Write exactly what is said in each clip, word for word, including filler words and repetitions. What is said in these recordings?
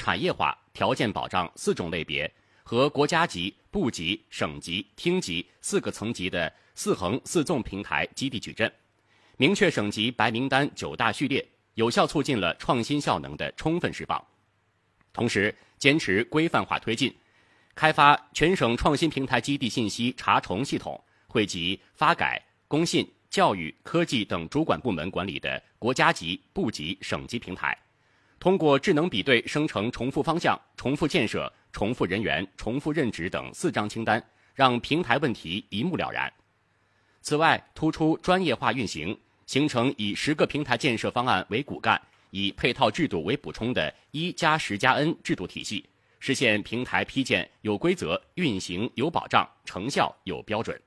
产业化、条件保障四种类别和国家级、部级、省级、厅级四个层级的四横四纵平台基地矩阵，明确省级白名单九大序列，有效促进了创新效能的充分释放。同时，坚持规范化推进，开发全省创新平台基地信息查重系统，汇集发改、工信、教育、科技等主管部门管理的国家级、部级、省级平台，通过智能比对生成重复方向、重复建设、重复人员、重复任职等四张清单，让平台问题一目了然。此外，突出专业化运行，形成以十个平台建设方案为骨干，以配套制度为补充的一加十加 N 制度体系，实现平台批建有规则、运行有保障、成效有标准。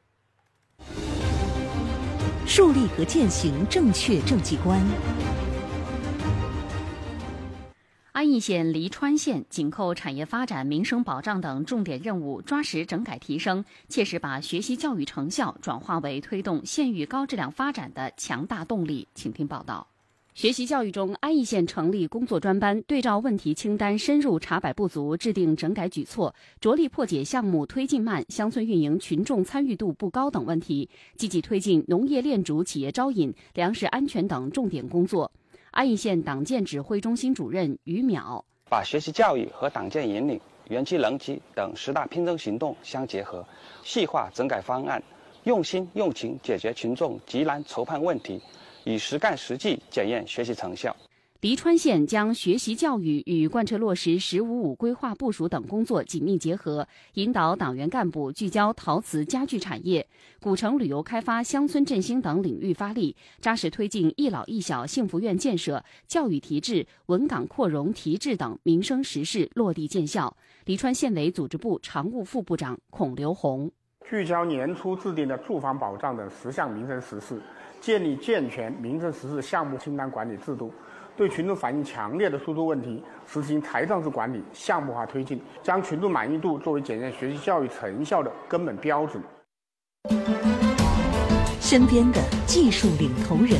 树立和践行正确政绩观。 安义县、黎川县紧扣产业发展、民生保障等重点任务，抓实整改提升，切实把学习教育成效转化为推动县域高质量发展的强大动力。请听报道。学习教育中，安义县成立工作专班，对照问题清单，深入查摆不足，制定整改举措，着力破解项目推进慢、乡村运营群众参与度不高等问题，积极推进农业链主企业招引、粮食安全等重点工作。安义县党建指挥中心主任于淼把学习教育和党建引领、园区能级等十大拼争行动相结合，细化整改方案，用心用情解决群众急难愁盼问题，以实干实际检验学习成效。 黎川县将学习教育与贯彻落实“十五五”规划部署等工作紧密结合，引导党员干部聚焦陶瓷家具产业、古城旅游开发、乡村振兴等领域发力，扎实推进一老一小幸福院建设、教育提质、稳岗扩容提质等民生实事落地见效。黎川县委组织部常务副部长孔刘红聚焦年初制定的住房保障等十项民生实事，建立健全民生实事项目清单管理制度，对群众反映强烈的突出问题实行台上式管理，项目化推进，将群众满意度作为检验学习教育成效的根本标准。 身边的技术领头人。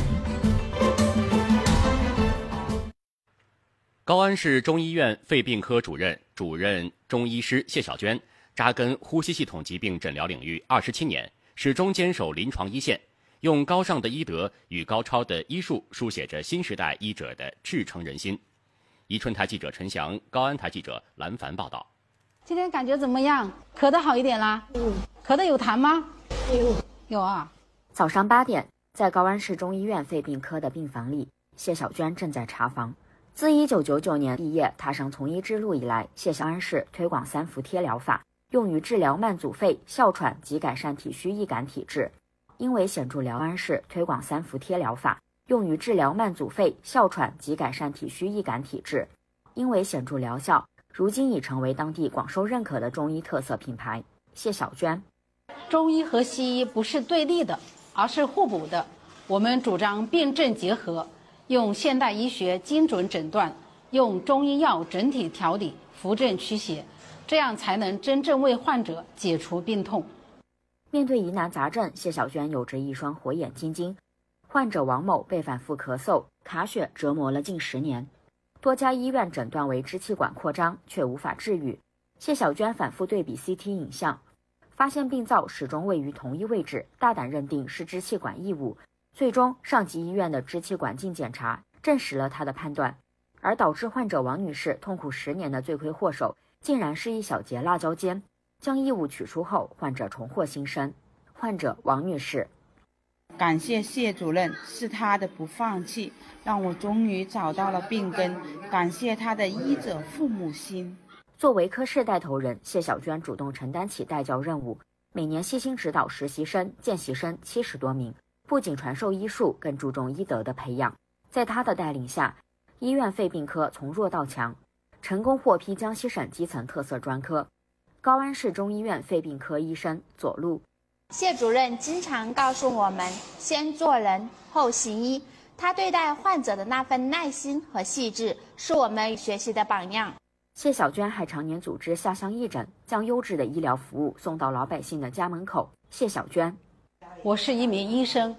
高安市中医院肺病科主任、主任中医师谢小娟，扎根呼吸系统疾病诊疗领域二十七年，始终坚守临床一线，用高尚的医德与高超的医术书写着新时代医者的至诚人心。宜春台记者陈翔，高安台记者兰凡报道。 今天感觉怎么样？咳得好一点啦？嗯。咳得有痰吗？有。有啊。 早上八点，在高安市中医院肺病科的病房里，谢小娟正在查房。自一九九九年毕业踏上从医之路以来，谢小安市推广三伏贴疗法，用于治疗慢阻肺、哮喘及改善体虚易感体质。因为显著疗安市推广三伏贴疗法，用于治疗慢阻肺、哮喘及改善体虚易感体质。因为显著疗效，如今已成为当地广受认可的中医特色品牌。谢小娟， 中医和西医不是对立的，而是互补的。我们主张辨证结合，用现代医学精准诊断，用中医药整体调理，扶正驱邪，这样才能真正为患者解除病痛。 面对疑难杂症，谢小娟有着一双火眼金睛。患者王某被反复咳嗽、卡血折磨了近十年，多家医院诊断为支气管扩张，却无法治愈。谢小娟反复对比 C T 影像，发现病灶始终位于同一位置，大胆认定是支气管异物。最终，上级医院的支气管镜检查证实了她的判断，而导致患者王女士痛苦十年的罪魁祸首，竟然是一小节辣椒尖。将异物取出后，患者重获新生。患者王女士， 感谢谢主任，是他的不放弃，让我终于找到了病根。感谢他的医者父母心。 作为科室带头人，谢小娟主动承担起带教任务，每年悉心指导实习生、见习生七十多名，不仅传授医术，更注重医德的培养。在她的带领下，医院肺病科从弱到强，成功获批江西省基层特色专科。高安市中医院肺病科医生左路， 谢主任经常告诉我们，先做人后行医。他对待患者的那份耐心和细致，是我们学习的榜样。 谢小娟还常年组织下乡义诊，将优质的医疗服务送到老百姓的家门口。谢小娟， 我是一名医生，